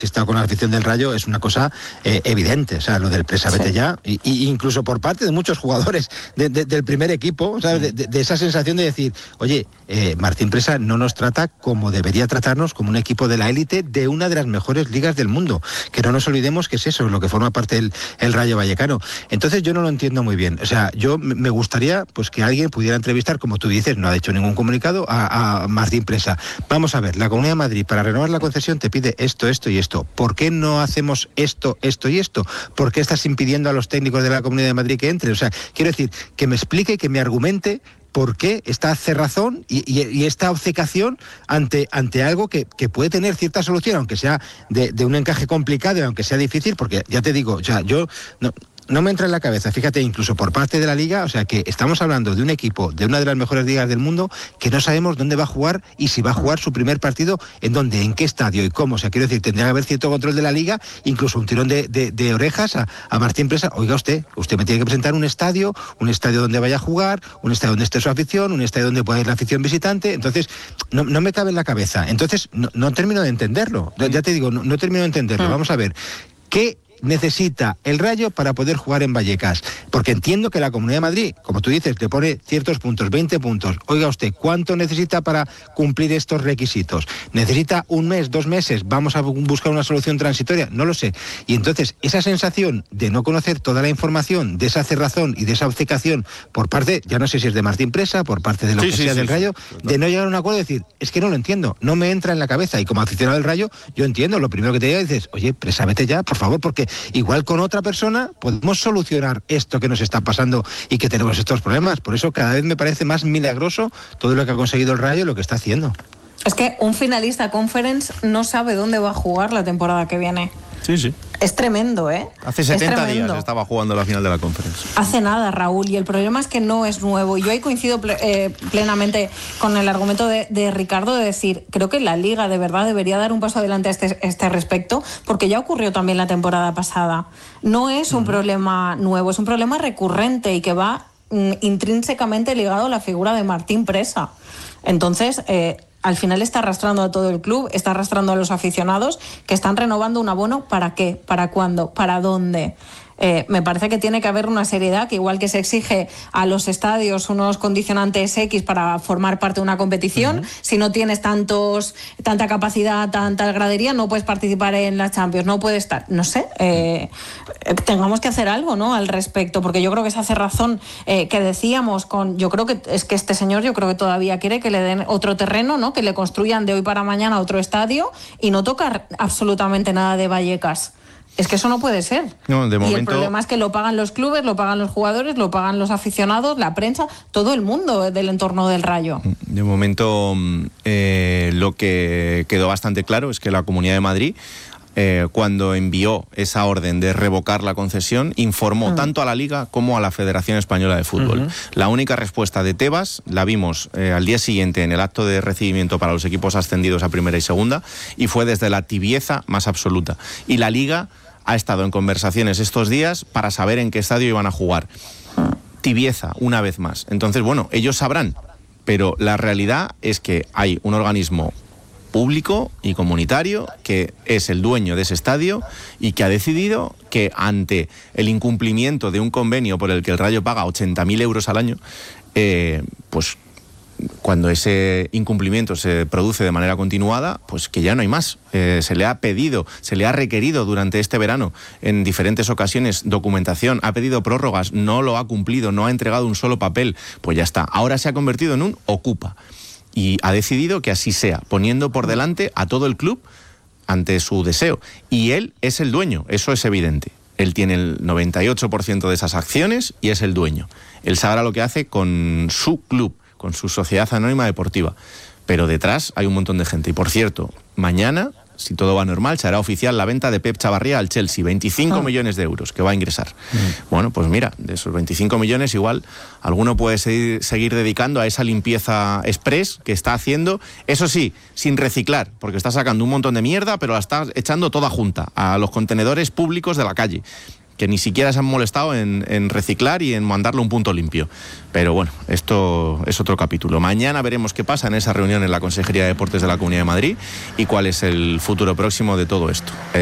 está con la afición del Rayo es una cosa evidente, o sea, lo del presa vete ya, y incluso por parte de muchos jugadores del primer equipo, ¿sabes? De esa sensación de decir, oye, Martín Presa no nos trata como debería tratarnos, como un equipo de la élite de una de las mejores ligas del mundo, que no nos olvidemos que es eso, lo que forma parte el Rayo Vallecano. Entonces yo no lo entiendo muy bien, o sea, yo me gustaría pues que alguien pudiera entrevistar, como tú dices, no ha hecho ningún comunicado, a Martín Presa. Vamos a ver, la Comunidad de Madrid para renovar la concesión te pide esto y esto. ¿Por qué no hacemos esto y esto? ¿Por qué estás impidiendo a los técnicos de la Comunidad de Madrid que entren? O sea, quiero decir, que me explique, que me argumente por qué esta cerrazón y esta obcecación ante algo que puede tener cierta solución, aunque sea de un encaje complicado y aunque sea difícil, porque ya te digo, o sea, yo no me entra en la cabeza, fíjate, incluso por parte de la Liga, o sea, que estamos hablando de un equipo de una de las mejores ligas del mundo que no sabemos dónde va a jugar y si va a jugar su primer partido, en dónde, en qué estadio y cómo. O sea, quiero decir, tendría que haber cierto control de la Liga, incluso un tirón de orejas a Martín Presa. Oiga usted me tiene que presentar un estadio donde vaya a jugar, un estadio donde esté su afición, un estadio donde pueda ir la afición visitante. Entonces, no me cabe en la cabeza. Entonces, no termino de entenderlo. Ya te digo, no termino de entenderlo. Vamos a ver, ¿qué necesita el Rayo para poder jugar en Vallecas? Porque entiendo que la Comunidad de Madrid, como tú dices, le pone ciertos puntos, 20 puntos. Oiga usted, ¿cuánto necesita para cumplir estos requisitos? ¿Necesita un mes, 2 meses? ¿Vamos a buscar una solución transitoria? No lo sé. Y entonces, esa sensación de no conocer toda la información, de esa cerrazón y de esa obcecación por parte, ya no sé si es de Martín Presa, por parte de lo que sea del Rayo, de no llegar a un acuerdo y decir, es que no lo entiendo, no me entra en la cabeza. Y como aficionado del Rayo, yo entiendo, lo primero que te diga dices, oye, Presa, vete ya, por favor, porque igual con otra persona podemos solucionar esto que nos está pasando y que tenemos estos problemas. Por eso cada vez me parece más milagroso todo lo que ha conseguido el Rayo y lo que está haciendo. Es que un finalista Conference no sabe dónde va a jugar la temporada que viene. Sí. Es tremendo, ¿eh? Hace 70 días estaba jugando la final de la Conference. Hace nada, Raúl, y el problema es que no es nuevo. Yo ahí coincido plenamente con el argumento de Ricardo de decir, creo que la Liga de verdad debería dar un paso adelante a este respecto, porque ya ocurrió también la temporada pasada. No es un problema nuevo, es un problema recurrente y que va intrínsecamente ligado a la figura de Martín Presa. Entonces, al final está arrastrando a todo el club, está arrastrando a los aficionados que están renovando un abono. ¿Para qué? ¿Para cuándo? ¿Para dónde? Me parece que tiene que haber una seriedad, que igual que se exige a los estadios unos condicionantes X para formar parte de una competición, si no tienes tanta capacidad, tanta gradería, no puedes participar en la Champions, no puedes estar, no sé, tengamos que hacer algo, ¿no?, al respecto, porque yo creo que esa cerrazón que decíamos yo creo que es que este señor, yo creo que todavía quiere que le den otro terreno, ¿no?, que le construyan de hoy para mañana otro estadio y no tocar absolutamente nada de Vallecas. Es que eso no puede ser. No, de momento... Y el problema es que lo pagan los clubes, lo pagan los jugadores, lo pagan los aficionados, la prensa, todo el mundo del entorno del Rayo. De momento, lo que quedó bastante claro es que la Comunidad de Madrid, cuando envió esa orden de revocar la concesión, informó tanto a la Liga como a la Federación Española de Fútbol. La única respuesta de Tebas la vimos al día siguiente en el acto de recibimiento para los equipos ascendidos a primera y segunda, y fue desde la tibieza más absoluta. Y la Liga ha estado en conversaciones estos días para saber en qué estadio iban a jugar. Tibieza, una vez más. Entonces, bueno, ellos sabrán, pero la realidad es que hay un organismo público y comunitario que es el dueño de ese estadio y que ha decidido que ante el incumplimiento de un convenio por el que el Rayo paga 80.000 euros al año, pues cuando ese incumplimiento se produce de manera continuada, pues que ya no hay más. Se le ha pedido, se le ha requerido durante este verano en diferentes ocasiones documentación, ha pedido prórrogas, no lo ha cumplido, no ha entregado un solo papel, pues ya está. Ahora se ha convertido en un ocupa y ha decidido que así sea, poniendo por delante a todo el club ante su deseo. Y él es el dueño, eso es evidente. Él tiene el 98% de esas acciones y es el dueño. Él sabrá lo que hace con su club, con su sociedad anónima deportiva. Pero detrás hay un montón de gente. Y por cierto, mañana, si todo va normal, se hará oficial la venta de Pep Chavarría al Chelsea, 25 millones de euros que va a ingresar. Bueno, pues mira, de esos 25 millones igual alguno puede seguir dedicando a esa limpieza express que está haciendo, eso sí, sin reciclar, porque está sacando un montón de mierda, pero la está echando toda junta a los contenedores públicos de la calle. que ni siquiera se han molestado en reciclar y en mandarle un punto limpio. Pero bueno, esto es otro capítulo. Mañana veremos qué pasa en esa reunión en la Consejería de Deportes de la Comunidad de Madrid y cuál es el futuro próximo de todo esto.